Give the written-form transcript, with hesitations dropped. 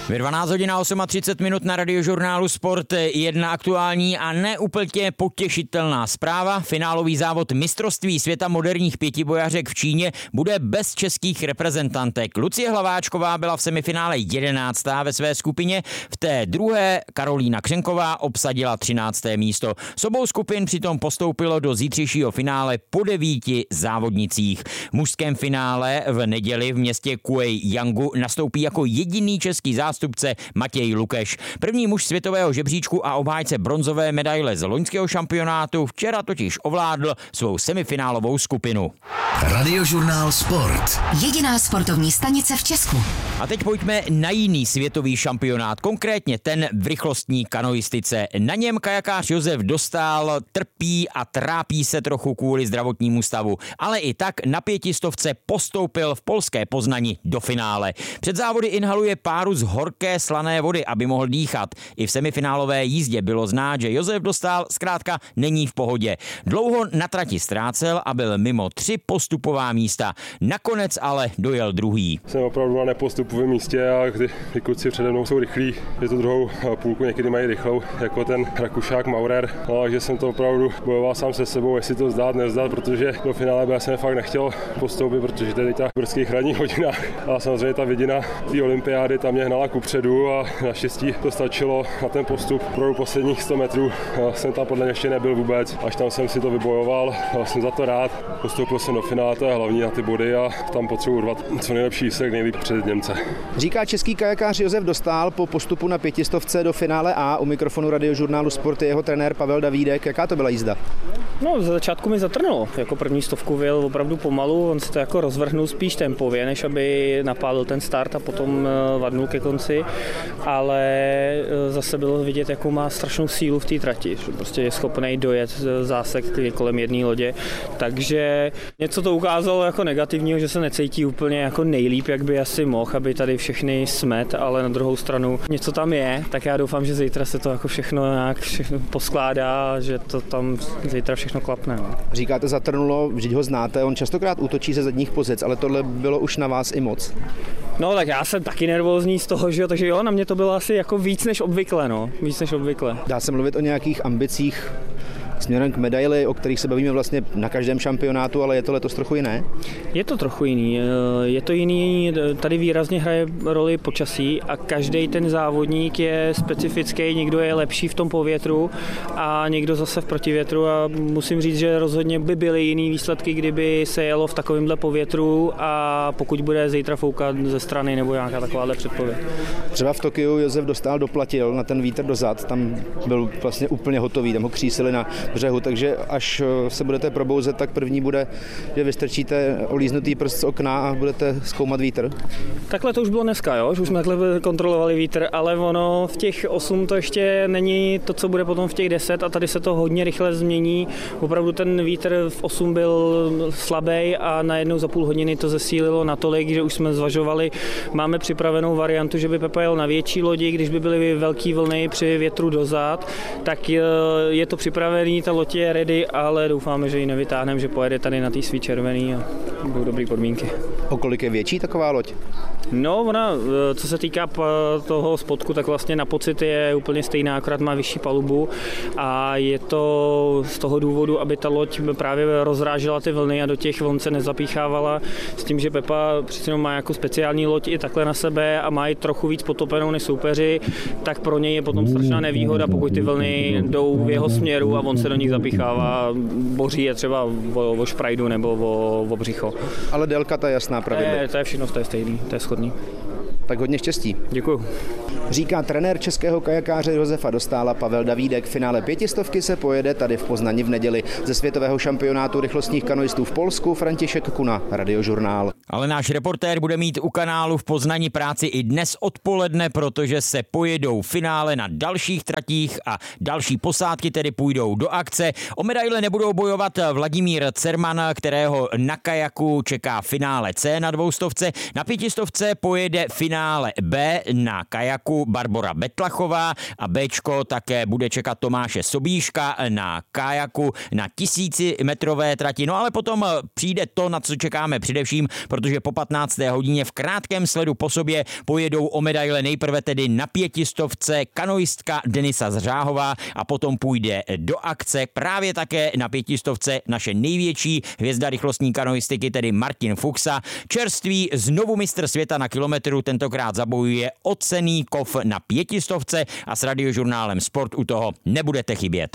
Ve 12 hodin a 38 minut na Radiožurnálu Sport jedna aktuální a neúplně potěšitelná zpráva. Finálový závod mistrovství světa moderních pětibojařek v Číně bude bez českých reprezentantek. Lucie Hlaváčková byla v semifinále 11. ve své skupině, v té druhé Karolína Křenková obsadila 13. místo. S obou skupin přitom postoupilo do zítřejšího finále po 9 závodnicích. V mužském finále v neděli v městě Kuejyangu nastoupí jako jediný český zástupce Matěj Lukeš. První muž světového žebříčku a obhájce bronzové medaile z loňského šampionátu včera totiž ovládl svou semifinálovou skupinu. Radiožurnál Sport. Jediná sportovní stanice v Česku. A teď pojďme na jiný světový šampionát, konkrétně ten v rychlostní kanoistice. Na něm kajakář Josef Dostál trpí a trápí se trochu kvůli zdravotnímu stavu, ale i tak na 500 postoupil v polské Poznani do finále. Před závody inhaluje páru z horké slané vody, aby mohl dýchat. I v semifinálové jízdě bylo znát, že Josef Dostál zkrátka není v pohodě. Dlouho na trati ztrácel a byl mimo 3 postupová místa. Nakonec ale dojel druhý. Jsem opravdu na nepostupovém místě a kdy kluci přede mnou jsou rychlí, že tu druhou půlku někdy mají rychlou, jako ten Rakušák Maurer. No, takže jsem to opravdu bojoval sám se sebou, jestli to vzdát, nevzdat, protože do finále já jsem fakt nechtěl postoupit, protože to je teď v brzkých ranních hodinách. A samozřejmě ta vidina té olympiády tam mě hnala kupředu a naštěstí to stačilo na ten postup. Pro posledních 100 metrů jsem tam podle mě ještě nebyl vůbec, až tam jsem si to vybojoval. Jsem za to rád. Postoupil jsem do finále, to je hlavní na ty body a tam potřebuji urvat co nejlepší výsledek, nejlíp před Němce. Říká český kajakář Josef Dostál po postupu na 500 do finále A. U mikrofonu Radiožurnálu Sport je jeho trenér Pavel Davídek. Jaká to byla jízda? No, za začátku mi zatrnulo. Jako první stovku vyjel opravdu pomalu, on si to jako rozvrhnul spíš tempově, než aby napálil ten start a potom vadnul ke konci, ale zase bylo vidět, jakou má strašnou sílu v té trati, že prostě je schopný dojet zásek kolem jedné lodě, takže něco to ukázalo jako negativního, že se necítí úplně jako nejlíp, jak by asi mohl, aby tady všechny smet, ale na druhou stranu něco tam je, tak já doufám, že zítra se to jako všechno nějak poskládá, že to tam zítra všechno klapne. No. Říkáte zatrnulo, vždyť ho znáte, on častokrát útočí ze zadních pozic, ale tohle bylo už na vás i moc. No tak já jsem taky nervózní z toho, že jo, takže jo, na mě to bylo asi jako víc než obvykle, no, víc než obvykle. Dá se mluvit o nějakých ambicích směrem k medaili, o kterých se bavíme vlastně na každém šampionátu, ale je to letos trochu jiné? Je to trochu jiný. Je to jiný, tady výrazně hraje roli počasí a každý ten závodník je specifický, někdo je lepší v tom povětru a někdo zase v protivětru a musím říct, že rozhodně by byly jiný výsledky, kdyby se jelo v takovémhle povětru a pokud bude zítra foukat ze strany nebo nějaká takováhle předpověď. Třeba v Tokiu Josef Dostál doplatil na ten vítr dozad, tam byl vlastně úplně hotový, tam ho křísili na břehu, takže až se budete probouzet, tak první bude, že vystrčíte olíznutý prst z okna a budete zkoumat vítr. Takhle to už bylo dneska, jo? Že už jsme takhle kontrolovali vítr, ale ono v těch 8 to ještě není to, co bude potom v těch 10 a tady se to hodně rychle změní. Opravdu ten vítr v 8 byl slabý a najednou za půl hodiny to zesílilo natolik, že už jsme zvažovali, máme připravenou variantu, že by Pepa jel na větší lodi, když by byly velký vlny při větru dozad, tak je to připravený, ta loď je ready, ale doufáme, že ji nevytáhneme, že pojede tady na té svý červený a budou dobré podmínky. O kolik je větší taková loď? No, ona, co se týká toho spodku, tak vlastně na pocit je úplně stejná, akorát má vyšší palubu a je to z toho důvodu, aby ta loď právě rozrážela ty vlny a do těch vln se nezapíchávala, s tím, že Pepa přece má jako speciální loď i takhle na sebe a má i trochu víc potopenou než soupeři, tak pro něj je potom strašná nevýhoda, pokud ty vlny jdou v jeho směru a on se do nich zapíchává, boří je třeba o šprajdu nebo o břicho. Ale délka ta je jasná pravidlo. To je všechno, to je stejný, to je shodný. Tak hodně štěstí. Děkuju. Říká trenér českého kajakáře Josefa Dostála Pavel Davídek. V finále 500 se pojede tady v Poznani v neděli. Ze světového šampionátu rychlostních kanoistů v Polsku František Kuna, Radiožurnál. Ale náš reportér bude mít u kanálu v Poznani práci i dnes odpoledne, protože se pojedou finále na dalších tratích a další posádky tedy půjdou do akce. O medaile nebudou bojovat Vladimír Cerman, kterého na kajak kajaku čeká finále C na 200, na 500 pojede finále B na kajaku Barbora Betlachová a Bčko také bude čekat Tomáše Sobíška na kajaku na 1000metrové trati. No ale potom přijde to, na co čekáme především, protože po 15. hodině v krátkém sledu po sobě pojedou o medaile nejprve tedy na 500 kanoistka Denisa Zřáhová a potom půjde do akce právě také na 500 naše největší hvězda rychlostní kanoistiky, tedy Martin Fuchsa. Čerstvý znovu mistr světa na kilometru tentokrát zabojuje o cenný kov na 500 a s Radiožurnálem Sport u toho nebudete chybět.